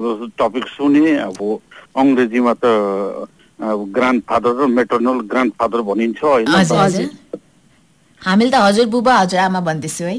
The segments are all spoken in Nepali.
टपिक सुने। अब अङ्ग्रेजीमा त ग्रान्ड फादर र मेटर्नल ग्रान्ड फादर भनिन्छ होइन। हामीले त हजुर बुबा हजुर आमा भन्दैछु है।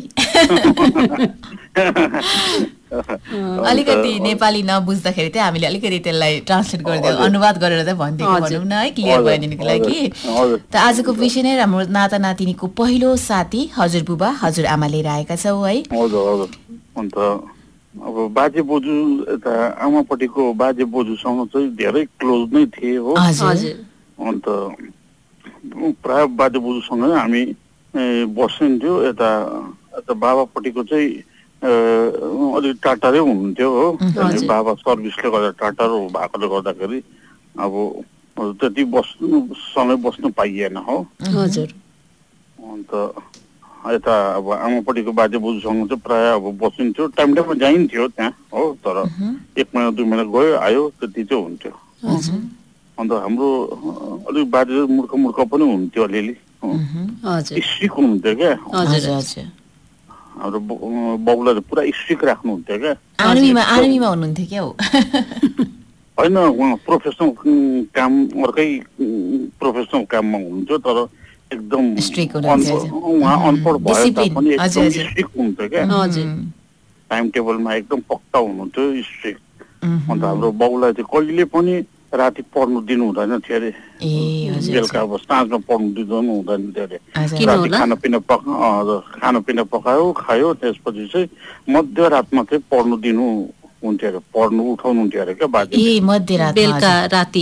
अलिकति नेपाली नबुझ्दाखेरि चाहिँ हामीले अलिकति त्यसलाई ट्रान्सलेट गरिदियो, अनुवाद गरेर चाहिँ भनिदिएको भनौँ न है, क्लियर भइदिनुको लागि। त आजको विषय नै हाम्रो नाता नातिनीको पहिलो साथी हजुर बुबा हजुर आमा लिएर आएका छौँ है। हजुर। अन्त अब बाजे बोजू यता आमापट्टिको बाजे बोजूसँग चाहिँ धेरै क्लोज नै थिए हो। अन्त प्राय बाजे बोजूसँग हामी बसिन्थ्यो। यता बाबापट्टिको चाहिँ अलिक टाटारै हुनुहुन्थ्यो हो। बाबा सर्भिसले गर्दा टाटारो भएकोले गर्दाखेरि अब त्यति समय बस्नु पाइएन हो। अन्त यता अब आमापट्टिको बाजे बोजूसँग चाहिँ प्राय अब बसिन्थ्यो, टाइम टाइममा जाइन्थ्यो त्यहाँ हो। तर 1 महिना 2 महिना गयो आयो त्यति चाहिँ हुन्थ्यो। अन्त हाम्रो अलिक बाजे मूर्ख पनि हुन्थ्यो अलिअलि, स्ट्रिक हुनुहुन्थ्यो क्या। हाम्रो बाउलाई पुरा स्ट्रिक राख्नुहुन्थ्यो क्या। आर्मीमा हुनुहुन्थ्यो क्या हो। होइन, उहाँ प्रोफेसनल काम अर्कै प्रोफेसनल काममा हुनुहुन्थ्यो तर एकदम उहाँ अनपढ भए तापनि एकदम स्ट्रिक हुनुहुन्थ्यो क्या। टाइम टेबलमा एकदम पक्का हुनुहुन्थ्यो, स्ट्रिक। अन्त हाम्रो बाउलाई चाहिँ कहिले पनि राति पढ्नु दिनु हुँदैन थियो अरे। बेलुका अब साँझमा पढ्नु दिनु हुँदैन थियो अरे। राति खानापिना पकायो खायो, त्यसपछि चाहिँ मध्यरातमा चाहिँ पढ्नु दिनु हुन्थ्यो अरे, पढ्नु उठाउनु हुन्थ्यो अरे क्या बाजे। राति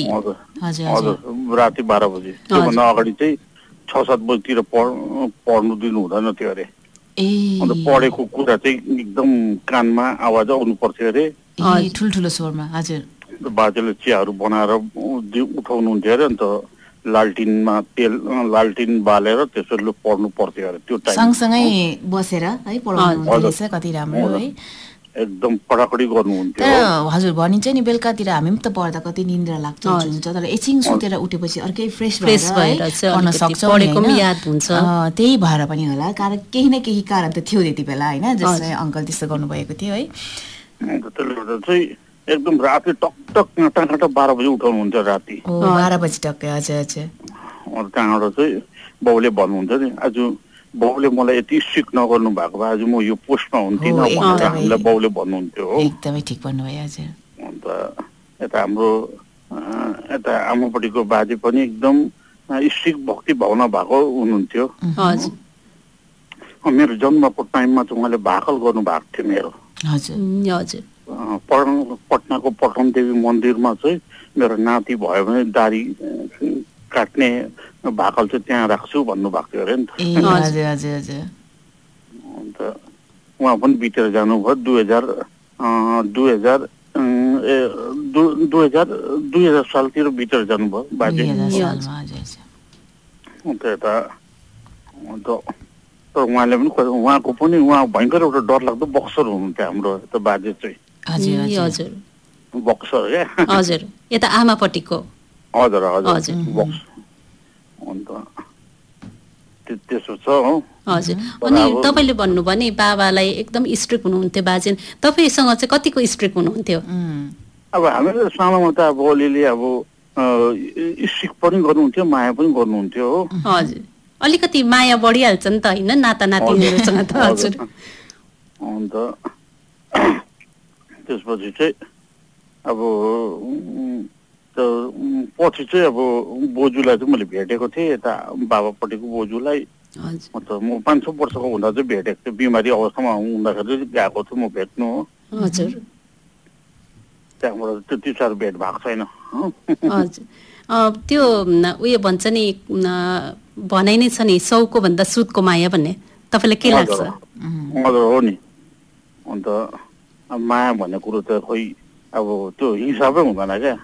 12 बजी। त्योभन्दा अगाडि चाहिँ 6-7 बजीतिर पढ्नु दिनु हुँदैन थियो अरे। अन्त पढेको कुरा चाहिँ एकदम कानमा आवाज आउनु पर्थ्यो अरे, ठुल्ठुलो स्वरमा। हजुर। बाजेले चियाहरू बनाएर उठाउनुहुन्थ्यो अरे। अन्त लालटिन बालेर त्यसरी पढ्नु पर्थ्यो अरे। त्यो टाइम सँगसँगै बसेर है पढाउनु कति राम्रो है, एकदम कडाकडी गर्नुहुन्थ्यो। तर हजुर भनिन्छ नि बेलुकातिर हामी पनि त पढ्दा कति निन्द्रा लाग्छ हुन्छ, तर एकछिन सुतेर उठेपछि अर्कै फ्रेस भएर पढ्न सक्छौँ, याद हुन्छ। त्यही भएर पनि होला, कारण केही न केही कारण त थियो त्यति बेला होइन, जसले अङ्कल त्यस्तो गर्नुभएको थियो है। त्यसले गर्दा चाहिँ एकदम राति टकटक काँटा 12 बजी उठाउनुहुन्थ्यो राति। 12 बजी टक्कै। हजुर। अन्त त्यहाँबाट चाहिँ बाउले भन्नुहुन्थ्यो नि, आज बाउले मलाई यति स्ट्रिक नगर्नु भएको भए आज म यो पोस्टमा हुन्थिनँ भनेर हामीलाई बाउले भन्नुहुन्थ्यो हो। एकदमै ठिक भन्नुभयो। हजुर। अन्त यता हाम्रो यता आमापट्टिको बाजे पनि एकदम स्ट्रिक भक्ति भावना भएको हुनुहुन्थ्यो। मेरो जन्मको टाइममा चाहिँ उहाँले भाकल गर्नु भएको थियो मेरो। पटनाको पटन देवी मन्दिरमा चाहिँ मेरो नाति भयो भने दारी काट्ने भाकल चाहिँ त्यहाँ राख्छु भन्नुभएको थियो अरे नि त। अन्त उहाँ पनि बितेर जानुभयो 2000 सालतिर बितेर जानुभयो बाजे। अन्त तर उहाँले पनि उहाँ भयङ्कर एउटा डरलाग्दो बक्सर हुनुहुन्थ्यो हाम्रो यता बाजे चाहिँ। बक्सर क्या। हजुर। यता आमापट्टिको। हजुर बक्स। अन्त त्यसो छ हो। हजुर। अनि तपाईँले भन्नुभयो नि बाबालाई एकदम स्ट्रिक हुनुहुन्थ्यो बाजे, तपाईँसँग चाहिँ कतिको स्ट्रिक हुनुहुन्थ्यो? अब हामीले सानोमा त अब अलिअलि अब स्ट्रिक पनि गर्नुहुन्थ्यो, माया पनि गर्नुहुन्थ्यो हो। हजुर। अलिकति माया बढिहाल्छ नि त होइन नाता नातिनीहरूसँग त। हजुर। अन्त त्यसपछि चाहिँ अब पछि चाहिँ अब बोजूलाई चाहिँ मैले भेटेको थिएँ, यता बाबापट्टिको बोजूलाई। अन्त म 5-6 वर्षको हुँदा चाहिँ भेटेको थिएँ, बिमारी अवस्थामा हुँदाखेरि गएको थिएँ म भेट्नु हो। हजुर। त्यहाँबाट त्यति साह्रो भेट भएको छैन। हजुर। त्यो उयो भन्छ नि भनाइ नै छ नि, सौको भन्दा सुदको माया भन्ने, तपाईँलाई के लाग्छ? हजुर हो नि। अन्त माया भन्ने कुरो त खोइ अब त्यो हिसाबै हुँदैन क्या।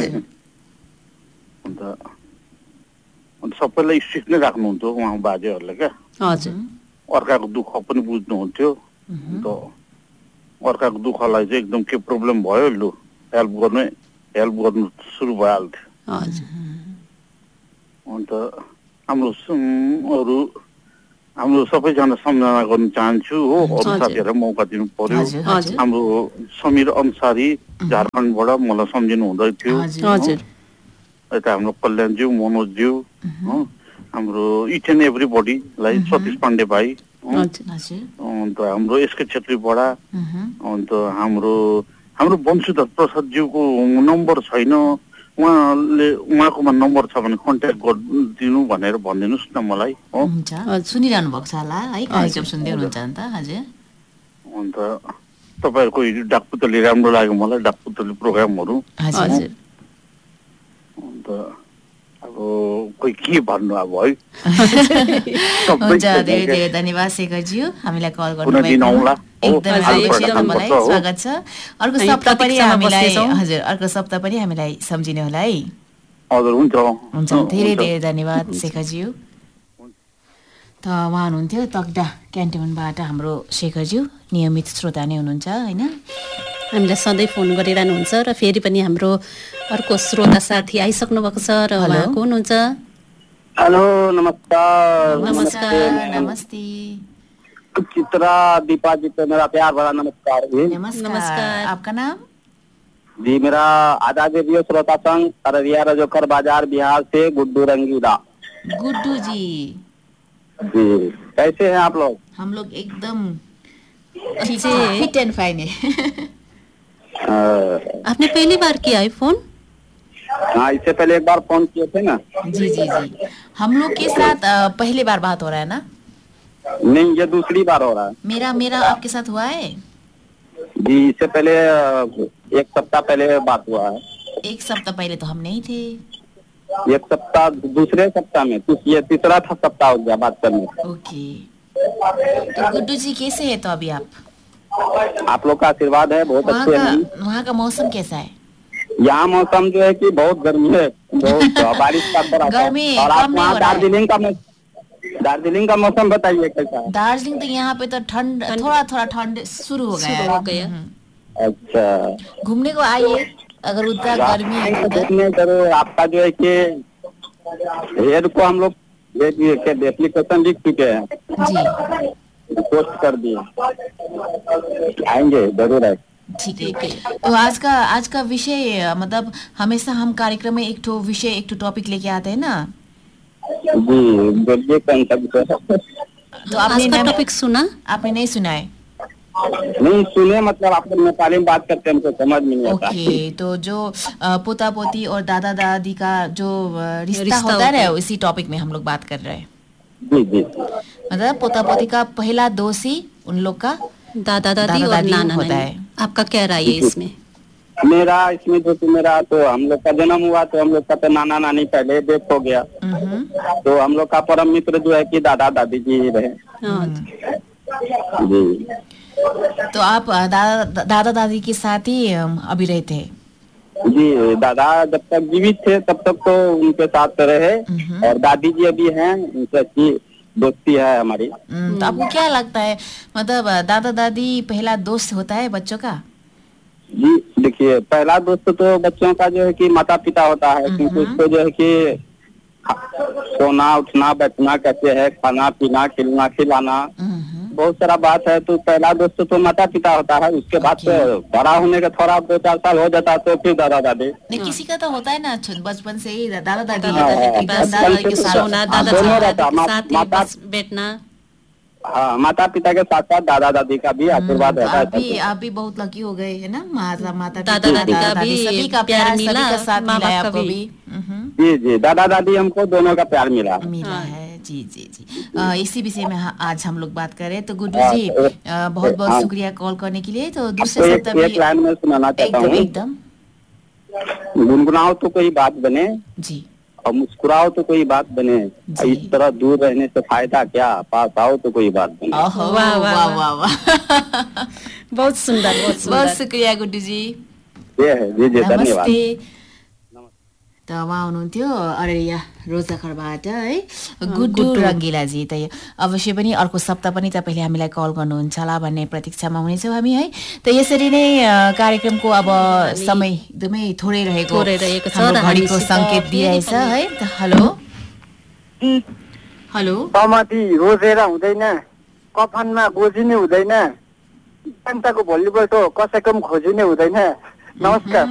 अन्त सबैलाई स्ट्रिक नै राख्नुहुन्थ्यो उहाँ बाजेहरूले क्या। अर्काको दुःख पनि बुझ्नुहुन्थ्यो। अन्त अर्काको दुःखलाई चाहिँ एकदम के प्रब्लम भयो लु हेल्प गर्नु सुरु भइहाल्थ्यो। अन्त हाम्रो अरू हाम्रो सबैजना सम्झना गर्न चाहन्छु हो, अरू साथीहरूलाई मौका दिनु पर्यो। हाम्रो समीर अन्सारी झारखण्डबाट मलाई सम्झिनु हुँदै थियो, यता हाम्रो कल्याणज्यू, मनोजज्यू, हाम्रो इच एन्ड एभ्रीबडीलाई, सतीश पाण्डे भाइ, अन्त हाम्रो एसके छेत्री बडा, अन्त हाम्रो वंशीधर प्रसादज्यूको नम्बर छैन, उहाँकोमा नम्बर छ भने कन्ट्याक्ट गरिदिनु भनेर भनिदिनुहोस् न मलाई हो। सुनिरहनु भएको छ होला है, कार्यक्रम सुन्दै हुनुहुन्छ नि त? हजुर। अन्त तपाईँहरूको डाकपुतली राम्रो लाग्यो मलाई, डाकपुतली प्रोग्रामहरू। हजुर। अन्त अब कोही के भन्नु अब है। हुन्छ, धेरै धेरै धन्यवाद शेखरज्यू, हामीलाई कल गर्नुभएको एकदम मलाई स्वागत छ। अर्को सप्ताह पनि हामीलाई, हजुर, अर्को सप्ताह पनि हामीलाई सम्झिनु होला है। हजुर, हुन्छ हुन्छ, धेरै धेरै धन्यवाद शेखरज्यू। त उहाँ हुनुहुन्थ्यो तकदा क्यान्टोनमेन्टबाट हाम्रो शेखरज्यू, नियमित श्रोता नै हुनुहुन्छ होइन, हामीलाई सधैँ फोन गरिरहनुहुन्छ। र फेरि पनि हाम्रो अर्को श्रोता साथी आइसक्नु भएको छ र उहाँ को हुनुहुन्छ? हेलो, नमस्कार। नमस्कार, नमस्ते। चित्रा दीपा जी को मेरा प्यार भरा नमस्कार जी। नमस्कार, आपका नाम? जी, मेरा आजाद रेडियो श्रोता संघ अररिया रजोकर बाजार बिहार से गुड्डू रंगीला। गुड्डू जी जी, कैसे हैं आप लोग? हम लोग एकदम फिट एंड फाइन है। आपने पहली बार किया है फोन? हाँ, इससे पहले एक बार फोन किए थे ना। जी जी जी, हम लोग के साथ पहली बार बात हो रहा है ना? नहीं, ये दूसरी बार हो रहा है। मेरा आपके साथ हुआ है जी, इससे पहले 1 सप्ताह पहले बात हुआ है। 1 सप्ताह पहले तो हम नहीं थे। 1 सप्ताह, दूसरे सप्ताह में, ये तीसरा था सप्ताह हो गया बात करने। ओके, तो गुड्डू जी कैसे है? तो अभी आप लोग का आशीर्वाद है, बहुत अच्छे हैं। वहाँ का मौसम कैसा है? यहाँ मौसम जो है कि बहुत गर्मी है, बहुत बारिश का गर्मी। और आप वहाँ दार्जिलिंग का मौसम बताइए कैसा है? दार्जिलिंग तो यहाँ पे तो ठंड, थोड़ा ठंड शुरू हो गया। अच्छा, घूमने को आइए अगर उतना गर्मी है तो। आपका जो है कि हेड को हम लोग एप्लीकेशन लिख चुके हैं जी, पोस्ट कर दिए, आएंगे जरूर है। ठीक है। तो आज का विषय, मतलब हमेशा हम कार्यक्रम में एक टॉपिक लेके आते हैं ना जी, बोलिए कौन सा विषय? तो आपने टॉपिक सुना? आपने नहीं सुना है? नहीं सुने, मतलब आप लोग नेपाली में बात करते हैं, हमको समझ में नहीं आता। ओके, तो जो पोता पोती और दादा दादी का जो रिश्ता होता है ना, इसी टॉपिक में हम लोग बात कर रहे हैं। जी जी, मतलब पोता पोती का पहला दोषी उन लोग का दादा दादी और नाना होता है। आपका क्या राय है इसमें? मेरा इसमें जो मेरा तो हम लोग का जन्म हुआ तो हम लोग का तो नाना नानी पहले डेथ हो गया, तो हम लोग का परम मित्र जो है कि दादा दादी जी रहे। जी, तो आप दादा दादी के साथ ही अभी रहते हैं? जी, दादा जब तक जीवित थे तब तक तो उनके साथ रहे, और दादी जी अभी हैं, उनसे अच्छी दोस्ती है हमारी। तो आपको क्या लगता है, मतलब दादा दादी पहला दोस्त होता है बच्चों का? जी, देखिए, पहला दोस्त तो बच्चों का जो है कि माता पिता होता है, क्योंकि उसको जो है कि सोना उठना बैठना कैसे है, खाना पीना खिलना खिलाना, बहुत सारा बात है। तो पहला दोस्त तो माता पिता होता है, उसके बाद तो बड़ा होने का थोड़ा 2-4 साल हो जाता है तो फिर दादा दादी। नहीं, किसी का तो होता है ना बचपन से ही दादा दादी बैठना। हाँ, माता पिता के साथ साथ दादा दादी का भी आशीर्वाद रहता है। आप भी बहुत लकी हो गए है ना, माता दादा दादी का भी सभी का प्यार मिला, साथ मिला आपको भी। जी जी, दादा दादी हमको दोनों का प्यार मिला है। जी जी जी, इसी विषय में आज हम लोग बात करें। तो गुड्डू जी बहुत बहुत शुक्रिया कॉल करने के लिए। तो दूसरे एक लाइन में सुनाना चाहता हूँ। एकदम, गुनगुनाओ तो कोई बात बने जी, और मुस्कुराओ तो कोई बात बने, इस तरह दूर रहने से फायदा क्या, पास आओ तो कोई बात बने। वाह वाह वाह वाह, बहुत सुंदर, बहुत शुक्रिया गुड्डू जी। जी जी, धन्यवाद। त उहाँ हुनुहुन्थ्यो अररिया रोजाखरबाट है, गुड्डू रङ्गिलाजी। त अवश्य पनि अर्को सप्ताह पनि तपाईँले हामीलाई कल गर्नुहुन्छ होला भन्ने प्रतीक्षामा हुनेछौँ हामी है। त यसरी नै कार्यक्रमको अब समय एकदमै थोरै रहेको छ, घडीको सङ्केत दिइरहेछ है। हेलो हेलो समाधि रोजेर हुँदैन, कफनमा बोजिने हुँदैन, जनताको भोलिपल्ट कसैको पनि खोजिने हुँदैन। नमस्कार।